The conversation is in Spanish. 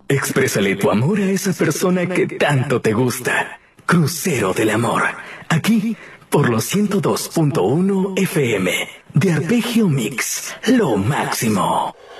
Exprésale tu amor a esa persona que tanto te gusta. Crucero del Amor. Aquí, por los 102.1 FM. De Arpegio Mix. Lo máximo.